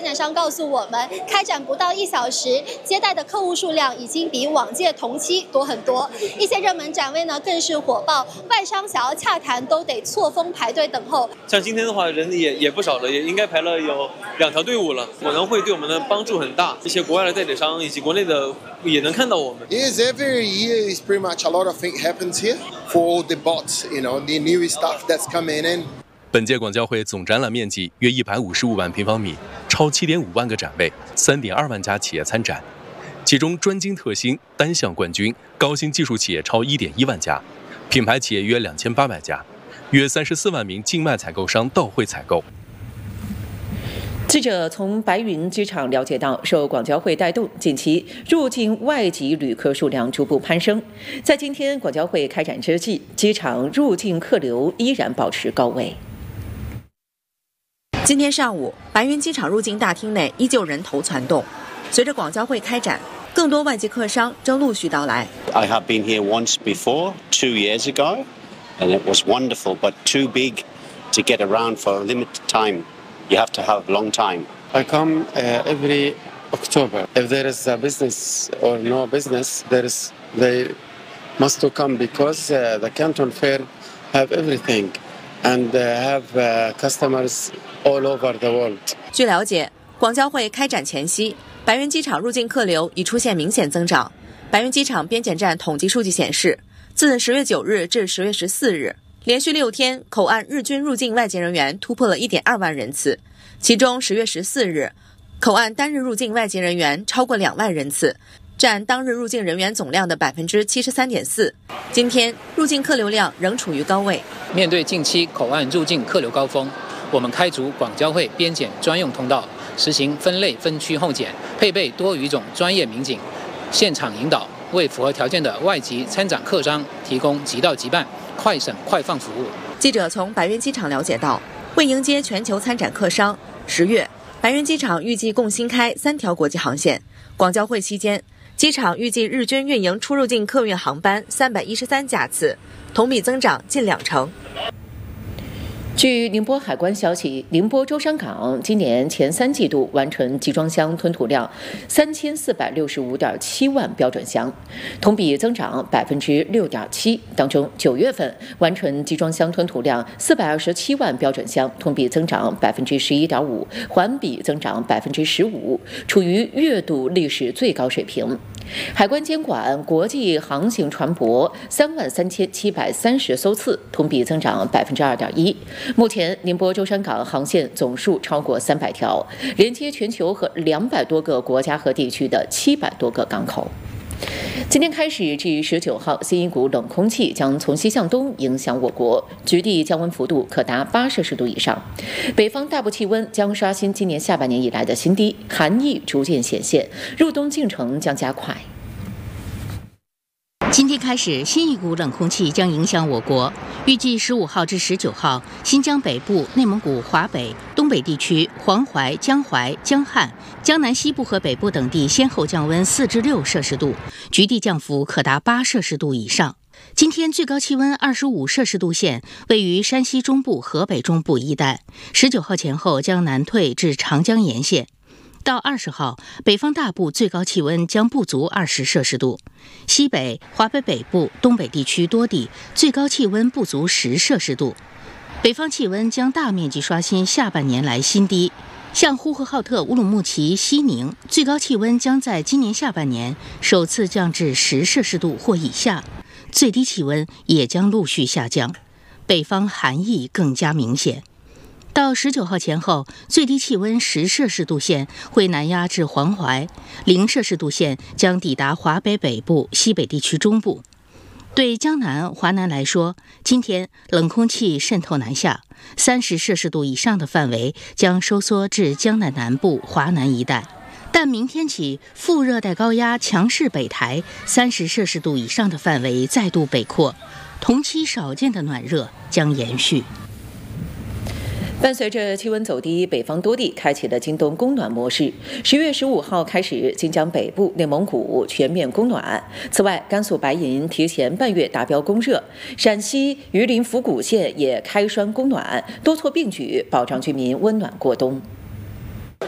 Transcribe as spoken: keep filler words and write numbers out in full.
展商告诉我们，开展不到一小时，接待的客户数量已经比往届同期多很多。一些热门展位呢更是火爆，外商想要洽谈都得错峰排队等候。 像今天的话，人也也不少了，也应该排了有两条队伍了。可能会对我们的帮助很大，一些国外的代理商以及国内的也能看到我们。 Yes, every year is pretty much a lot of things happens here for all the bots, you know, the new stuff that's coming in. 本届广交会总展览面积约一百五十五万平方米，超七点五万个展位，三点二万家企业参展，其中专精特新、单项冠军、高新技术企业超一点一万家，品牌企业约两千八百家，约三十四万名境外采购商到会采购。 记者从白云机场了解到，受广交会带动，近期入境外籍旅客数量逐步攀升。在今天广交会开展之际，机场入境客流依然保持高位。 今天上午，白云机场入境大厅内依旧人头攒动。随着广交会开展，更多外籍客商正陆续到来。 I have been here once before, two years ago, and it was wonderful, but too big to get around for a limited time. You have to have a long time. I come uh, every October. If there is a business or no business, there is they must to come because uh, the Canton Fair have everything and uh, have uh, customers all over the world. 据了解，广交会开展前夕，白云机场入境客流已出现明显增长。白云机场边检站统计数据显示，自十月九日至十月十四日。连续六天，口岸日均入境外籍人员突破了 一点二万人次，其中十月十四日，口岸单日入境外籍人员超过两万人次，占当日入境人员总量的 百分之七十三点四。今天入境客流量仍处于高位。 面对近期口岸入境客流高峰，我们开除广交会边检专用通道，实行分类分区后检，配备多语种专业民警，现场引导，为符合条件的外籍参展客商提供即到即办、快审快放服务。 记者从白云机场了解到，为迎接全球参展客商，十月白云机场预计共新开三条国际航线。广交会期间，机场预计日均运营出入境客运航班三百一十三架次，同比增长近两成。 据宁波海关消息，宁波舟山港今年前三季度完成集装箱吞吐量三千四百六十五点七万标准箱，同比增长百分之六点七。当中，九月份完成集装箱吞吐量四百二十七万标准箱，同比增长百分之十一点五，环比增长百分之十五，处于月度历史最高水平。海关监管国际航行船舶三万三千七百三十艘次，同比增长百分之二点一。目前，宁波舟山港航线总数超过三百条，连接全球和两百多个国家和地区的七百多个港口。今天开始至十九号，新一股冷空气将从西向东影响我国，局地降温幅度可达八摄氏度以上。北方大部气温将刷新今年下半年以来的新低，寒意逐渐显现，入冬进程将加快。 今天开始，新一股冷空气将影响我国，预计十五号至十九号，新疆北部、内蒙古、华北、东北地区、黄淮、江淮、江汉、江南西部和北部等地先后降温四至六摄氏度，局地降幅可达八摄氏度以上。今天最高气温二十五摄氏度线位于山西中部、河北中部一带，十九号前后将南退至长江沿线。到二十号，北方大部最高气温将不足二十摄氏度，西北、华北北部、东北地区多地最高气温不足十摄氏度。北方气温将大面积刷新下半年来新低，像呼和浩特、乌鲁木齐、西宁，最高气温将在今年下半年首次降至十摄氏度或以下，最低气温也将陆续下降，北方寒意更加明显。到十九号前后，最低气温十摄氏度线会南压至黄淮，零摄氏度线将抵达华北北部、西北地区中部。对江南、华南来说，今天冷空气渗透南下，三十摄氏度以上的范围将收缩至江南南部、华南一带。但明天起，副热带高压强势北抬，三十摄氏度以上的范围再度北扩，同期少见的暖热将延续。 伴随着气温走低，北方多地开启了今冬供暖模式。十月十五号开始，新疆北部、内蒙古全面供暖。此外，甘肃白银提前半月达标供热，陕西榆林府谷县也开栓供暖，多措并举，保障居民温暖过冬。